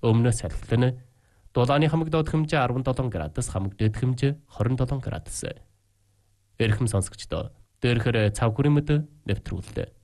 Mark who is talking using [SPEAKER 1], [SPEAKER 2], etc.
[SPEAKER 1] Өмнөөс салхилна. Дулааны хамаг доод хэмжээ 17 градус, хамаг дээд хэмжээ 27 градус. Эрхэм сонсогчдоо, дээрхэр цав хүрэмэд нэвтрүүлдэг.